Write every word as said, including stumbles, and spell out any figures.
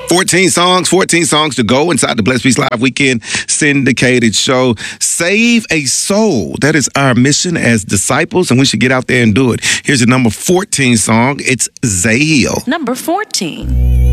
fourteen songs, fourteen songs to go inside the Blessed Peace Live Weekend syndicated show. Save a soul. That is our mission as disciples, and we should get out there and do it. Here's the number fourteen song. It's Zahil. Number fourteen.